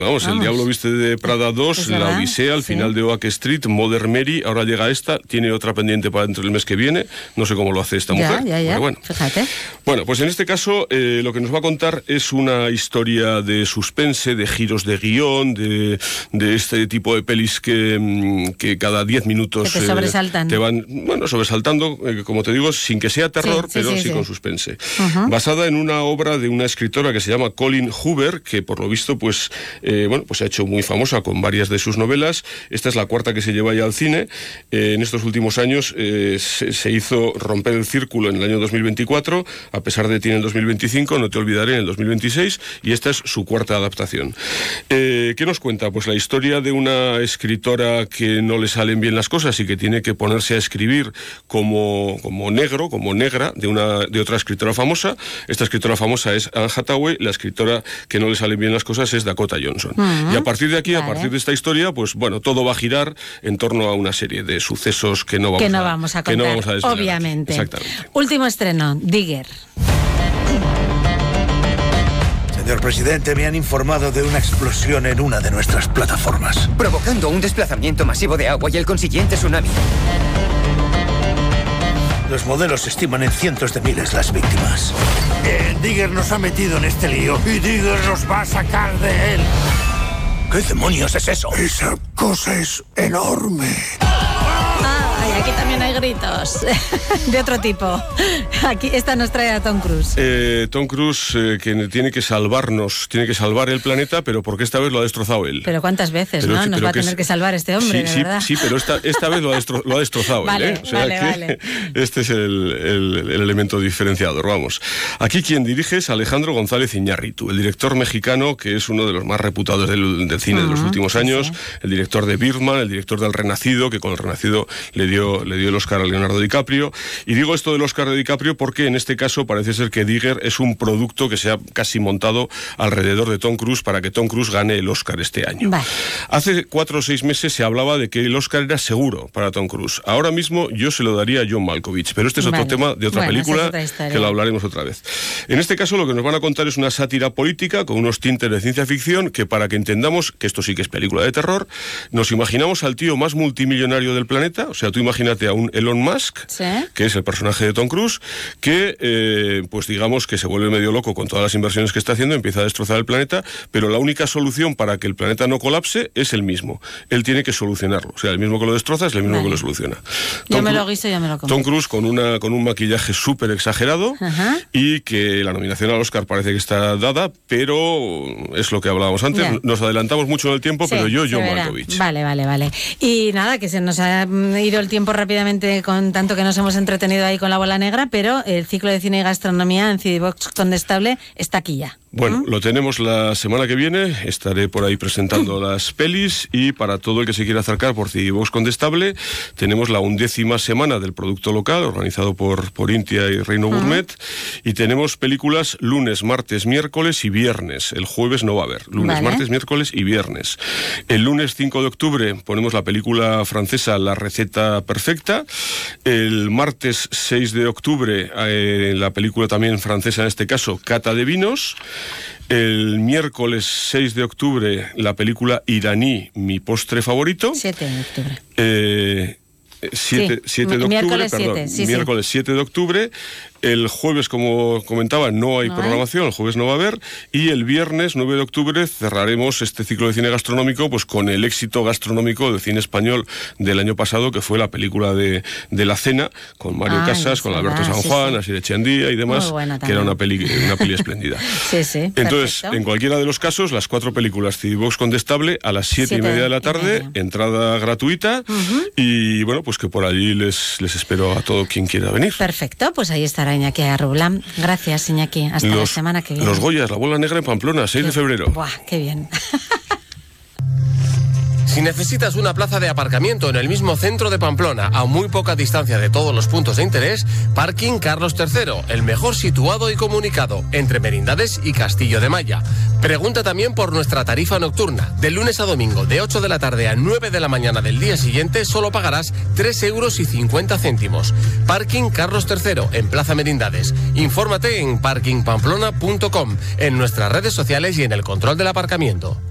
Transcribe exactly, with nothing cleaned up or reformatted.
Vamos, Vamos. El Diablo Viste de Prada dos, ¿Es La verdad? Odisea, al Sí. final de Oak Street, Mother Mary, ahora llega esta, tiene otra pendiente para dentro del mes que viene, no sé cómo lo hace esta Ya, mujer, ya, ya. pero bueno. Fíjate. Bueno, pues en este caso eh, lo que nos va a contar es una historia de suspense, de giros de guión, de, de este tipo de pelis que, mm, que cada diez minutos Que te sobresaltan. te van, bueno, sobresaltando, eh, como te digo, sin que sea terror, Sí, sí, pero sí, sí, sí. con suspense. Ujú. Basada en una obra de una escritora que se llama Colleen Hoover, que por lo visto, pues, eh, bueno, pues se ha hecho muy famosa con varias de sus novelas. Esta es la cuarta que se lleva ya al cine. Eh, en estos últimos años eh, se, se hizo Romper el Círculo en el año dos mil veinticuatro, a pesar de tiene en dos mil veinticinco, No te olvidaré en el dos mil veintiséis, y esta es su cuarta adaptación. Eh, ¿Qué nos cuenta? Pues la historia de una escritora que no le salen bien las cosas y que tiene que ponerse a escribir como, como negro, como negra, de, una, de otra escritora famosa. Esta escritora famosa es Anne Hathaway, la escritora que no le salen bien las cosas es Dakota Johnson. Uh-huh. Y a partir de aquí, Vale. a partir de esta historia, pues bueno, todo va a girar en torno a una serie de sucesos que no vamos, Que no a, vamos a que contar, no vamos a desvelar aquí. obviamente. Exactamente. Último estreno, Digger. Señor presidente, me han informado de una explosión en una de nuestras plataformas. Provocando un desplazamiento masivo de agua y el consiguiente tsunami. Los modelos estiman en cientos de miles las víctimas. Eh, Digger nos ha metido en este lío y Digger nos va a sacar de él. ¿Qué demonios es eso? Esa cosa es enorme. Ay, aquí también hay gritos. De otro tipo. Aquí, esta nos trae a Tom Cruise. Eh, Tom Cruise, eh, que tiene que salvarnos, tiene que salvar el planeta, pero porque esta vez lo ha destrozado él. Pero cuántas veces, Pero ¿no? que- Nos pero va a que tener es- que salvar este hombre, sí, de sí, verdad. sí, pero esta, esta vez lo ha, destro- lo ha destrozado Vale, él, ¿eh? O sea vale, que vale. este es el, el- el elemento diferenciador, vamos. Aquí quien dirige es Alejandro González Iñárritu, el director mexicano que es uno de los más reputados del, del cine de los Ujú, últimos sí, años, sí. el director de Birdman, el director del Renacido, que con el Renacido le dio, le dio el Oscar a Leonardo DiCaprio. Y digo esto del Oscar de DiCaprio porque en este caso parece ser que Digger es un producto que se ha casi montado alrededor de Tom Cruise para que Tom Cruise gane el Oscar este año. Vale. Hace cuatro o seis meses se hablaba de que el Oscar era seguro para Tom Cruise. Ahora mismo yo se lo daría a John Malkovich, pero este es otro Vale. tema de otra Bueno, esa película es otra historia. que lo hablaremos otra vez. En este caso lo que nos van a contar es una sátira política con unos tintes de ciencia ficción que, para que entendamos que esto sí que es película de terror, nos imaginamos al tío más multimillonario del planeta. O sea, tú imagínate a un Elon Musk, Sí. que es el personaje de Tom Cruise, que eh, pues digamos que se vuelve medio loco con todas las inversiones que está haciendo, empieza a destrozar el planeta, pero la única solución para que el planeta no colapse es el mismo. Él tiene que solucionarlo. O sea, el mismo que lo destroza es el mismo Vale. que lo soluciona. Ya Tom me Cru- lo guiso, ya me lo como. Tom Cruise con, una, con un maquillaje súper exagerado Ajá. y que la nominación al Oscar parece que está dada, pero es lo que hablábamos antes. Ya. Nos adelantamos mucho en el tiempo, Sí, pero yo, se John verá. Malkovich. Vale, vale, vale. Y nada, que se nos ha mm, ido el tiempo rápidamente con tanto que nos hemos entretenido ahí con la bola negra, pero el ciclo de cine y gastronomía en Cidivox Condestable está aquí ya. Bueno, lo tenemos la semana que viene, estaré por ahí presentando las pelis y para todo el que se quiera acercar por Cidivox Condestable tenemos la undécima semana del producto local organizado por, por Intia y Reino Gourmet y tenemos películas lunes, martes, miércoles y viernes. El jueves no va a haber, lunes, Vale. martes, miércoles y viernes. El lunes cinco de octubre ponemos la película francesa La receta perfecta. El martes seis de octubre eh, la película también francesa en este caso, Cata de vinos. El miércoles seis de octubre la película iraní Mi postre favorito. siete de octubre. Eh, siete, Sí, siete de octubre, miércoles perdón, siete, sí, sí. miércoles siete de octubre. El jueves, como comentaba, no hay No hay. programación, el jueves no va a haber, y el viernes nueve de octubre cerraremos este ciclo de cine gastronómico pues con el éxito gastronómico del cine español del año pasado, que fue la película de, de La Cena, con Mario Ay, Casas, es con verdad, Alberto San sí, Juan, sí. Asier Echandía y demás, Muy buena que era también. una peli, una peli espléndida. Sí, sí. Entonces, perfecto. en cualquiera de los casos, las cuatro películas Cidivox Condestable a las siete y Siete media de la y tarde, media. entrada gratuita, y bueno, pues que por allí les, les espero a todo quien quiera venir. Perfecto, pues ahí estará Iñaki Arrubla. Gracias, Iñaki. Hasta la semana que viene. Los Goyas, la bola negra en Pamplona, seis de febrero. Buah, qué bien. Si necesitas una plaza de aparcamiento en el mismo centro de Pamplona, a muy poca distancia de todos los puntos de interés, Parking Carlos tercero, el mejor situado y comunicado, entre Merindades y Castillo de Maya. Pregunta también por nuestra tarifa nocturna. De lunes a domingo, de ocho de la tarde a nueve de la mañana del día siguiente, solo pagarás tres euros y cincuenta céntimos. Parking Carlos tercero, en Plaza Merindades. Infórmate en parking pamplona punto com, en nuestras redes sociales y en el control del aparcamiento.